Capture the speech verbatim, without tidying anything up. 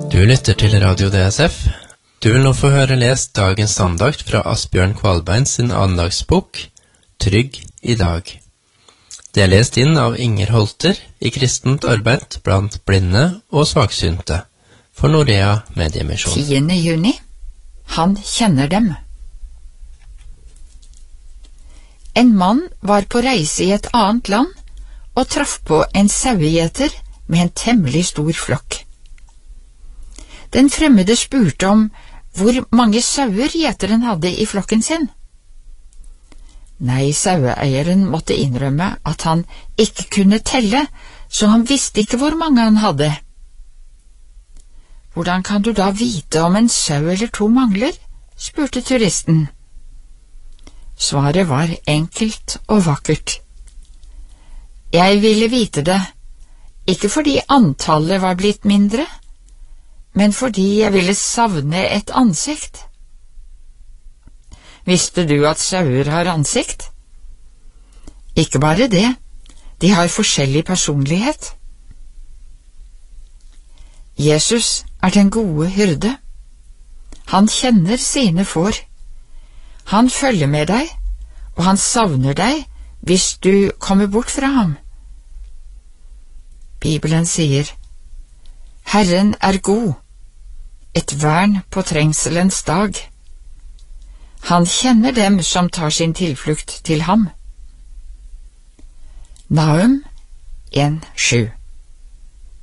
Du lytter til Radio D S F. Du vil nå få høre lest dagens andakt fra Asbjørn Kvalbein sin andagsbok Trygg i dag. Det er lest inn av Inger Holter i kristent arbeid blant blinde og svaksynte for Norea Mediemisjon. tiende juni. Han kjenner dem. En mann var på reise i et annet land og traff på en sauegjeter med en temmelig stor flokk. Den fremmede spurte om hvor mange sauer gjeteren hadde i flokken sin. Nei, saueeieren måtte innrømme at han ikke kunne telle, så han visste ikke hvor mange han hadde. Hvordan kan du da vite om en sau eller to mangler? Spurte turisten. Svaret var enkelt og vakkert. Jeg ville vite det, ikke fordi antallet var blitt mindre, men fordi jeg ville savne et ansikt. Visste du at sauer har ansikt? Ikke bare det, de har forskjellig personlighet. Jesus er den gode hyrde. Han kjenner sine får. Han følger med deg, og han savner deg hvis du kommer bort fra ham. Bibelen sier, Herren er god, et vern på trengselens dag. Han kjenner dem som tar sin tilflukt til ham. Nahum en sju.